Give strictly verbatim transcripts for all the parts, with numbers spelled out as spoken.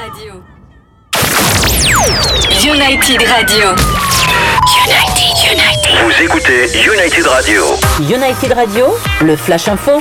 Radio. United Radio. United, United. Vous écoutez United Radio. United Radio, le Flash Info.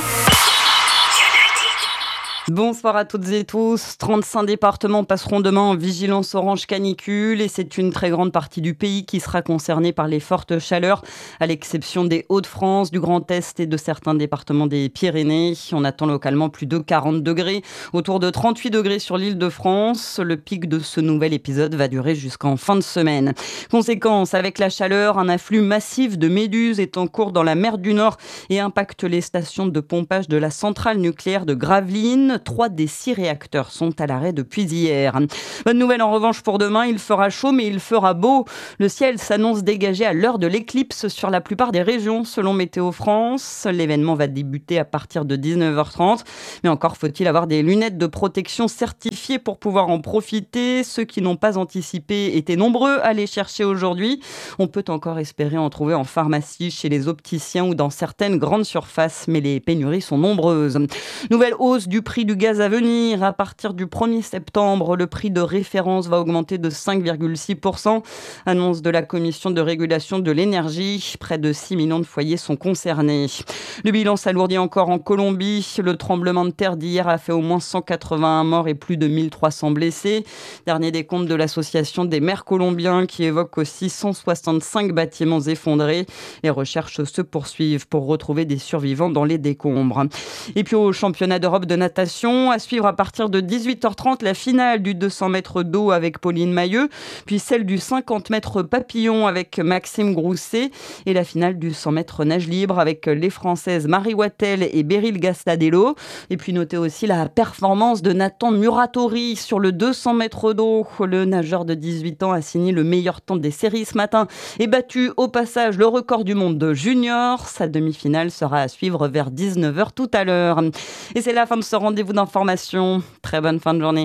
Bonsoir à toutes et tous. trente-cinq départements passeront demain en vigilance orange canicule et c'est une très grande partie du pays qui sera concernée par les fortes chaleurs, à l'exception des Hauts-de-France, du Grand Est et de certains départements des Pyrénées. On attend localement plus de quarante degrés, autour de trente-huit degrés sur l'île de France. Le pic de ce nouvel épisode va durer jusqu'en fin de semaine. Conséquence, avec la chaleur, un afflux massif de méduses est en cours dans la mer du Nord et impacte les stations de pompage de la centrale nucléaire de Gravelines. Trois des six réacteurs sont à l'arrêt depuis hier. Bonne nouvelle en revanche pour demain, il fera chaud mais il fera beau. Le ciel s'annonce dégagé à l'heure de l'éclipse sur la plupart des régions selon Météo France. L'événement va débuter à partir de dix-neuf heures trente. Mais encore faut-il avoir des lunettes de protection certifiées pour pouvoir en profiter. Ceux qui n'ont pas anticipé étaient nombreux à les chercher aujourd'hui. On peut encore espérer en trouver en pharmacie, chez les opticiens ou dans certaines grandes surfaces, mais les pénuries sont nombreuses. Nouvelle hausse du prix du gaz à venir. À partir du premier septembre, le prix de référence va augmenter de cinq virgule six pour cent. Annonce de la Commission de régulation de l'énergie. Près de six millions de foyers sont concernés. Le bilan s'alourdit encore en Colombie. Le tremblement de terre d'hier a fait au moins cent quatre-vingt-un morts et plus de mille trois cents blessés. Dernier décompte de l'Association des maires colombiens qui évoque aussi cent soixante-cinq bâtiments effondrés. Les recherches se poursuivent pour retrouver des survivants dans les décombres. Et puis au championnat d'Europe de natation, à suivre à partir de dix-huit heures trente la finale du deux cents mètres d'eau avec Pauline Mailleux, puis celle du cinquante mètres papillon avec Maxime Grousset et la finale du cent mètres nage libre avec les Françaises Marie Wattel et Beryl Gastadello. Et puis notez aussi la performance de Nathan Muratori sur le deux cents mètres d'eau. Le nageur de dix-huit ans a signé le meilleur temps des séries ce matin et battu au passage le record du monde de junior. Sa demi-finale sera à suivre vers dix-neuf heures tout à l'heure. Et c'est la fin de ce rendez-vous d'information. Très bonne fin de journée.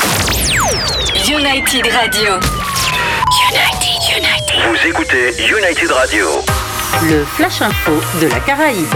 United Radio. United, United. Vous écoutez United Radio. Le Flash Info de la Caraïbe.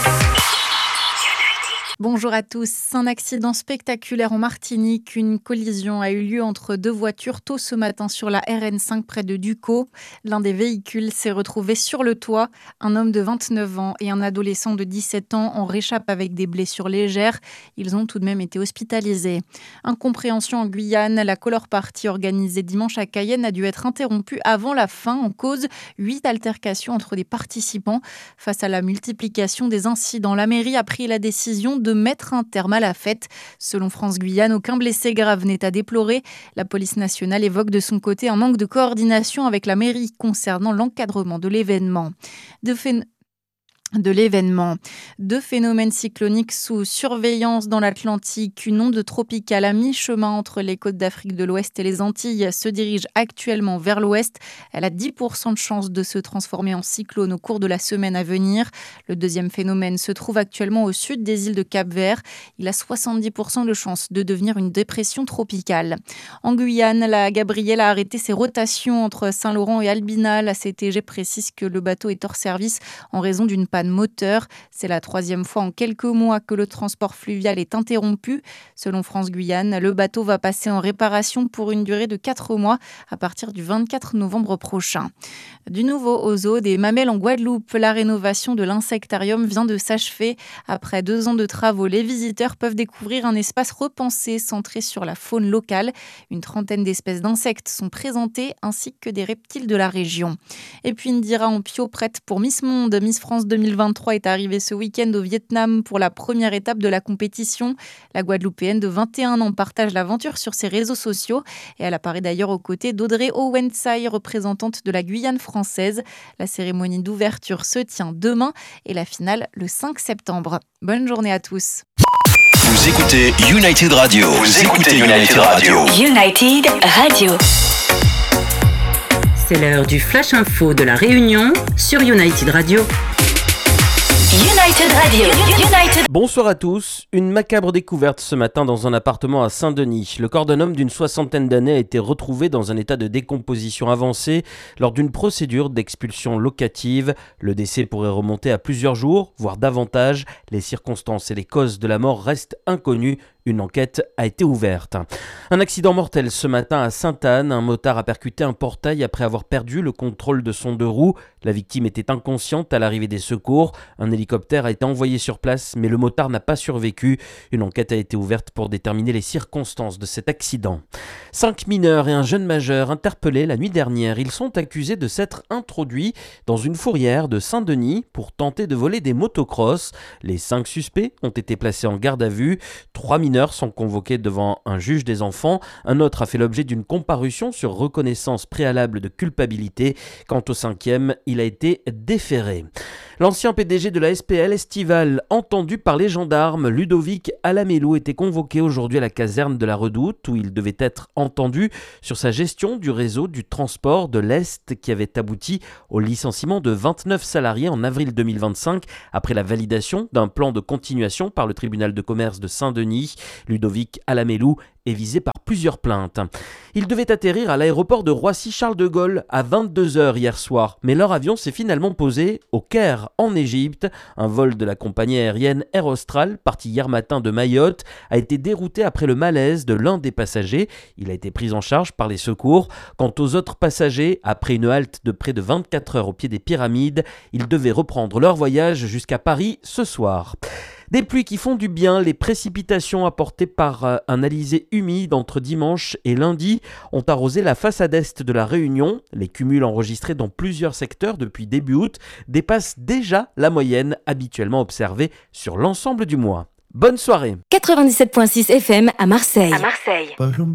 Bonjour à tous. Un accident spectaculaire en Martinique. Une collision a eu lieu entre deux voitures tôt ce matin sur la R N cinq près de Ducos. L'un des véhicules s'est retrouvé sur le toit. Un homme de vingt-neuf ans et un adolescent de dix-sept ans en réchappent avec des blessures légères. Ils ont tout de même été hospitalisés. Incompréhension en Guyane. La color party organisée dimanche à Cayenne a dû être interrompue avant la fin. En cause, huit altercations entre des participants. Face à la multiplication des incidents, la mairie a pris la décision de mettre un terme à la fête. Selon France Guyane, aucun blessé grave n'est à déplorer. La police nationale évoque de son côté un manque de coordination avec la mairie concernant l'encadrement de l'événement. De fait... de l'événement. Deux phénomènes cycloniques sous surveillance dans l'Atlantique. Une onde tropicale à mi-chemin entre les côtes d'Afrique de l'Ouest et les Antilles se dirige actuellement vers l'Ouest. Elle a dix pour cent de chances de se transformer en cyclone au cours de la semaine à venir. Le deuxième phénomène se trouve actuellement au sud des îles de Cap-Vert. Il a soixante-dix pour cent de chances de devenir une dépression tropicale. En Guyane, la Gabrielle a arrêté ses rotations entre Saint-Laurent et Albina. La C T G précise que le bateau est hors service en raison d'une panne moteur. C'est la troisième fois en quelques mois que le transport fluvial est interrompu. Selon France Guyane, le bateau va passer en réparation pour une durée de quatre mois à partir du vingt-quatre novembre prochain. Du nouveau au zoo des mamelles en Guadeloupe, la rénovation de l'insectarium vient de s'achever. Après deux ans de travaux, les visiteurs peuvent découvrir un espace repensé centré sur la faune locale. Une trentaine d'espèces d'insectes sont présentées ainsi que des reptiles de la région. Et puis Indira Ampio, prête pour Miss Monde. Miss France deux mille vingt-trois est arrivée ce week-end au Vietnam pour la première étape de la compétition. La Guadeloupéenne de vingt et un ans partage l'aventure sur ses réseaux sociaux et elle apparaît d'ailleurs aux côtés d'Audrey Owensai, représentante de la Guyane française. La cérémonie d'ouverture se tient demain et la finale le cinq septembre. Bonne journée à tous. Vous écoutez United Radio. Vous écoutez United Radio. United Radio. C'est l'heure du Flash Info de la Réunion sur United Radio. United Radio. United. Bonsoir à tous. Une macabre découverte ce matin dans un appartement à Saint-Denis. Le corps d'un homme d'une soixantaine d'années a été retrouvé dans un état de décomposition avancée lors d'une procédure d'expulsion locative. Le décès pourrait remonter à plusieurs jours, voire davantage. Les circonstances et les causes de la mort restent inconnues. Une enquête a été ouverte. Un accident mortel ce matin à Sainte-Anne. Un motard a percuté un portail après avoir perdu le contrôle de son deux roues. La victime était inconsciente à l'arrivée des secours. Un hélicoptère a été envoyé sur place, mais le motard n'a pas survécu. Une enquête a été ouverte pour déterminer les circonstances de cet accident. Cinq mineurs et un jeune majeur interpellés la nuit dernière. Ils sont accusés de s'être introduits dans une fourrière de Saint-Denis pour tenter de voler des motocross. Les cinq suspects ont été placés en garde à vue. Trois mineurs sont convoqués devant un juge des enfants. Un autre a fait l'objet d'une comparution sur reconnaissance préalable de culpabilité. Quant au cinquième, il a été déféré. L'ancien P D G de la S P L Estivale, entendu par les gendarmes, Ludovic Alamelou, était convoqué aujourd'hui à la caserne de la Redoute où il devait être entendu sur sa gestion du réseau du transport de l'Est qui avait abouti au licenciement de vingt-neuf salariés en avril deux mille vingt-cinq après la validation d'un plan de continuation par le tribunal de commerce de Saint-Denis. Ludovic Alamelou est visé par plusieurs plaintes. Il devait atterrir à l'aéroport de Roissy-Charles de Gaulle à vingt-deux heures hier soir, mais leur avion s'est finalement posé au Caire, en Égypte. Un vol de la compagnie aérienne Air Austral, parti hier matin de Mayotte, a été dérouté après le malaise de l'un des passagers. Il a été pris en charge par les secours. Quant aux autres passagers, après une halte de près de vingt-quatre heures au pied des pyramides, ils devaient reprendre leur voyage jusqu'à Paris ce soir. Des pluies qui font du bien, les précipitations apportées par un alizé humide entre dimanche et lundi ont arrosé la façade est de la Réunion. Les cumuls enregistrés dans plusieurs secteurs depuis début août dépassent déjà la moyenne habituellement observée sur l'ensemble du mois. Bonne soirée. quatre-vingt-dix-sept virgule six F M à Marseille. À Marseille.